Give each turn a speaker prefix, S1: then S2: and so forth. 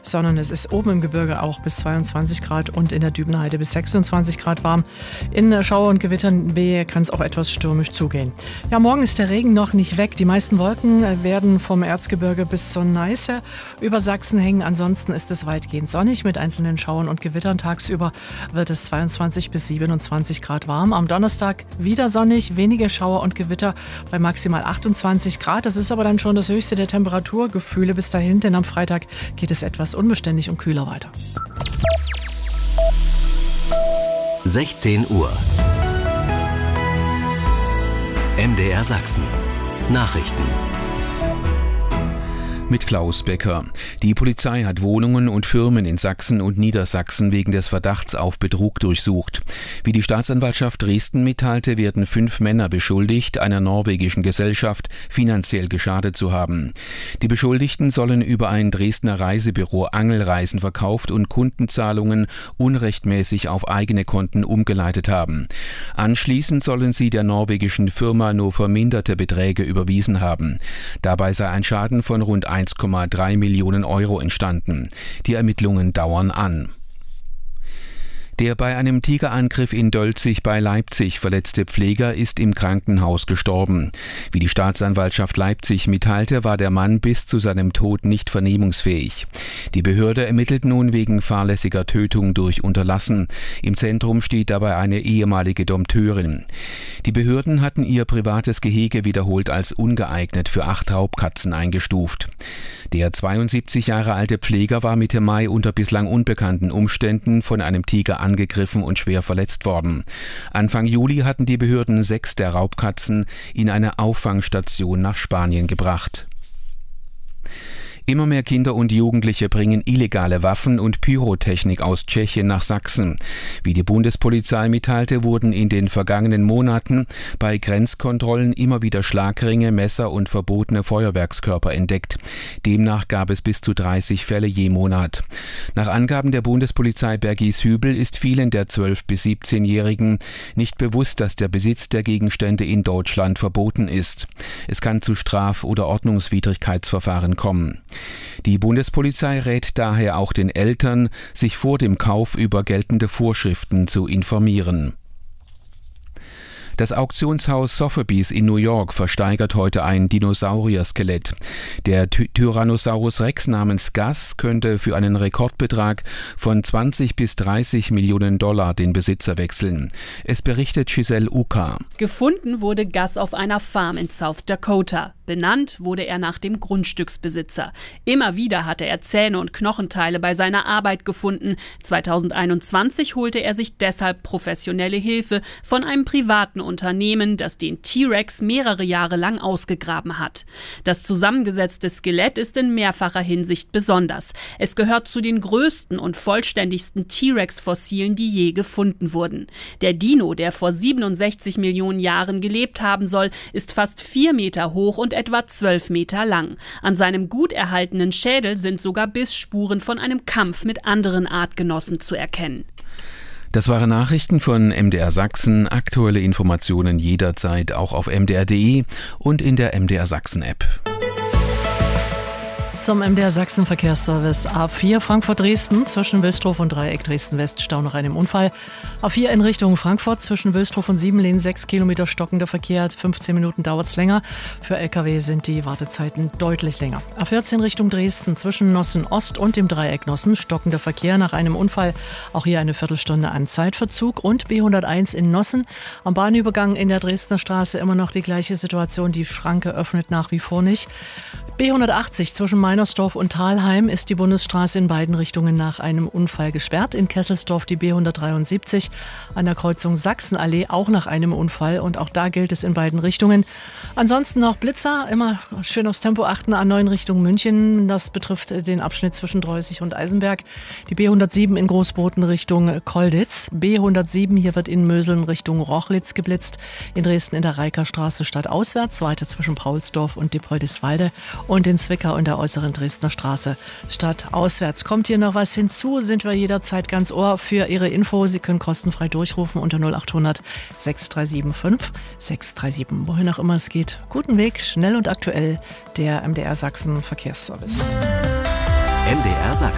S1: sondern es ist oben im Gebirge auch bis 22 Grad und in der Dübenheide bis 26 Grad warm. In Schauer und Gewittern kann es auch etwas stürmisch zugehen. Ja, morgen ist der Regen noch nicht weg. Die meisten Wolken werden vom Erzgebirge bis zur Neiße über Sachsen hängen. Ansonsten ist es weitgehend sonnig mit einzelnen Schauern und Gewittern. Tagsüber wird es 22 bis 27 Grad warm. Am Donnerstag wieder sonnig, wenige Schauer und Gewitter bei maximal 28 Grad. Das ist aber dann schon das höchste der Temperaturgefühle bis dahin, denn am Freitag geht es etwas unbeständig und kühler weiter.
S2: 16 Uhr. MDR Sachsen. Nachrichten.
S3: Mit Klaus Becker. Die Polizei hat Wohnungen und Firmen in Sachsen und Niedersachsen wegen des Verdachts auf Betrug durchsucht. Wie die Staatsanwaltschaft Dresden mitteilte, werden 5 Männer beschuldigt, einer norwegischen Gesellschaft finanziell geschadet zu haben. Die Beschuldigten sollen über ein Dresdner Reisebüro Angelreisen verkauft und Kundenzahlungen unrechtmäßig auf eigene Konten umgeleitet haben. Anschließend sollen sie der norwegischen Firma nur verminderte Beträge überwiesen haben. Dabei sei ein Schaden von rund 1,3 Millionen Euro entstanden. Die Ermittlungen dauern an. Der bei einem Tigerangriff in Dölzig bei Leipzig verletzte Pfleger ist im Krankenhaus gestorben. Wie die Staatsanwaltschaft Leipzig mitteilte, war der Mann bis zu seinem Tod nicht vernehmungsfähig. Die Behörde ermittelt nun wegen fahrlässiger Tötung durch Unterlassen. Im Zentrum steht dabei eine ehemalige Dompteurin. Die Behörden hatten ihr privates Gehege wiederholt als ungeeignet für 8 Raubkatzen eingestuft. Der 72 Jahre alte Pfleger war Mitte Mai unter bislang unbekannten Umständen von einem Tiger angegriffen und schwer verletzt worden. Anfang Juli hatten die Behörden 6 der Raubkatzen in eine Auffangstation nach Spanien gebracht. Immer mehr Kinder und Jugendliche bringen illegale Waffen und Pyrotechnik aus Tschechien nach Sachsen. Wie die Bundespolizei mitteilte, wurden in den vergangenen Monaten bei Grenzkontrollen immer wieder Schlagringe, Messer und verbotene Feuerwerkskörper entdeckt. Demnach gab es bis zu 30 Fälle je Monat. Nach Angaben der Bundespolizei Bergies-Hübel ist vielen der 12- bis 17-Jährigen nicht bewusst, dass der Besitz der Gegenstände in Deutschland verboten ist. Es kann zu Straf- oder Ordnungswidrigkeitsverfahren kommen. Die Bundespolizei rät daher auch den Eltern, sich vor dem Kauf über geltende Vorschriften zu informieren. Das Auktionshaus Sotheby's in New York versteigert heute ein Dinosaurier-Skelett. Der Tyrannosaurus Rex namens Gus könnte für einen Rekordbetrag von 20 bis 30 Millionen Dollar den Besitzer wechseln. Es berichtet Giselle Uka.
S4: Gefunden wurde Gus auf einer Farm in South Dakota. Benannt wurde er nach dem Grundstücksbesitzer. Immer wieder hatte er Zähne und Knochenteile bei seiner Arbeit gefunden. 2021 holte er sich deshalb professionelle Hilfe von einem privaten Unternehmen, das den T-Rex mehrere Jahre lang ausgegraben hat. Das zusammengesetzte Skelett ist in mehrfacher Hinsicht besonders. Es gehört zu den größten und vollständigsten T-Rex-Fossilen, die je gefunden wurden. Der Dino, der vor 67 Millionen Jahren gelebt haben soll, ist fast 4 Meter hoch und etwa 12 Meter lang. An seinem gut erhaltenen Schädel sind sogar Bissspuren von einem Kampf mit anderen Artgenossen zu erkennen.
S3: Das waren Nachrichten von MDR Sachsen. Aktuelle Informationen jederzeit auch auf mdr.de und in der MDR Sachsen App.
S1: Zum MDR Sachsen Verkehrsservice. A4 Frankfurt-Dresden zwischen Wilsdruff und Dreieck Dresden-West Stau nach einem Unfall. A4 in Richtung Frankfurt zwischen Wilsdruff und Siebenlehn 6 Kilometer stockender Verkehr. 15 Minuten dauert es länger. Für LKW sind die Wartezeiten deutlich länger. A14 Richtung Dresden zwischen Nossen Ost und dem Dreieck Nossen stockender Verkehr nach einem Unfall. Auch hier eine Viertelstunde an Zeitverzug. Und B101 in Nossen am Bahnübergang in der Dresdner Straße immer noch die gleiche Situation. Die Schranke öffnet nach wie vor nicht. B180 zwischen Meinersdorf und Thalheim ist die Bundesstraße in beiden Richtungen nach einem Unfall gesperrt. In Kesselsdorf die B173 an der Kreuzung Sachsenallee auch nach einem Unfall. Und auch da gilt es in beiden Richtungen. Ansonsten noch Blitzer, immer schön aufs Tempo achten, A9 Richtung München. Das betrifft den Abschnitt zwischen Dreußig und Eisenberg. Die B107 in Großboten Richtung Kolditz. B107, hier wird in Möseln Richtung Rochlitz geblitzt. In Dresden in der Reikerstraße stadtauswärts, weiter zwischen Paulsdorf und Dippoldiswalde. Und in Zwickau in der äußeren Dresdner Straße stadtauswärts. Kommt hier noch was hinzu, sind wir jederzeit ganz Ohr für Ihre Info. Sie können kostenfrei durchrufen unter 0800 6375 637. Wohin auch immer es geht. Guten Weg, schnell und aktuell, der MDR Sachsen Verkehrsservice.
S2: MDR Sachsen.